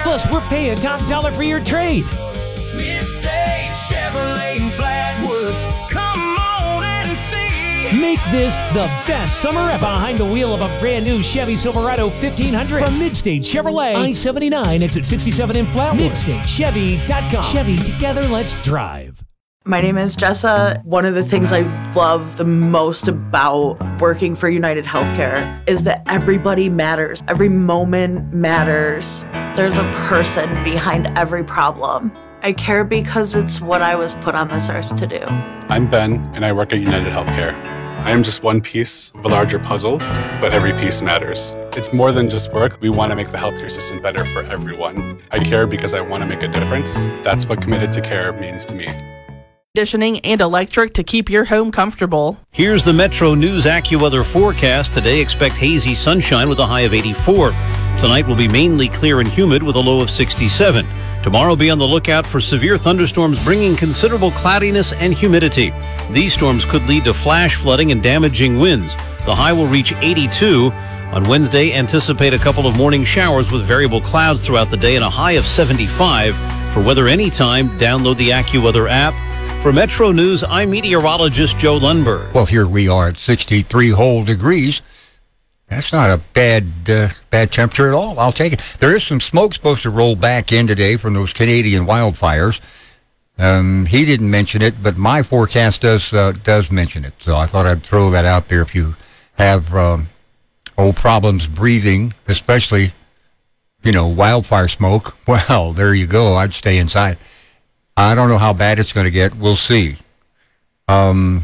Plus, we're paying top dollar for your trade. Mid-State Chevrolet in Flatwoods. Come on and see. Make this the best summer ever behind the wheel of a brand new Chevy Silverado 1500 from Mid-State Chevrolet. I-79 exit 67 in Flatwoods. MidStateChevy.com. Chevy, together, let's drive. My name is Jessa. One of the things I love the most about working for United Healthcare is that everybody matters. Every moment matters. There's a person behind every problem. I care because it's what I was put on this earth to do. I'm Ben, and I work at United Healthcare. I am just one piece of a larger puzzle, but every piece matters. It's more than just work. We want to make the healthcare system better for everyone. I care because I want to make a difference. That's what committed to care means to me. Conditioning and electric to keep your home comfortable. Here's the Metro News AccuWeather forecast. Today, expect hazy sunshine with a high of 84. Tonight will be mainly clear and humid with a low of 67. Tomorrow, be on the lookout for severe thunderstorms bringing considerable cloudiness and humidity. These storms could lead to flash flooding and damaging winds. The high will reach 82. On Wednesday, anticipate a couple of morning showers with variable clouds throughout the day and a high of 75. For weather anytime, download the AccuWeather app. For Metro News, I'm meteorologist Joe Lundberg. Well, here we are at 63 whole degrees. That's not a bad temperature at all. I'll take it. There is some smoke supposed to roll back in today from those Canadian wildfires. He didn't mention it, but my forecast does mention it. So I thought I'd throw that out there. If you have problems breathing, especially wildfire smoke, well, there you go. I'd stay inside. I don't know how bad it's going to get. We'll see. What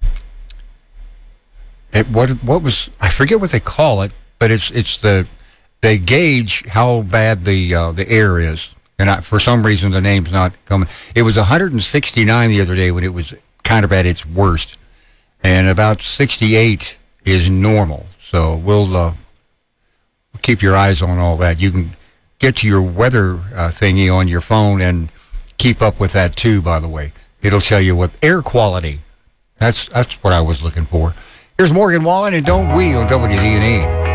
was, I forget what they call it, but they gauge how bad the air is. And for some reason, the name's not coming. It was 169 the other day when it was kind of at its worst. And about 68 is normal. So we'll keep your eyes on all that. You can get to your weather thingy on your phone and keep up with that too, by the way. It'll tell you what air quality. That's what I was looking for. Here's Morgan Wallen and Don't We on WD&E.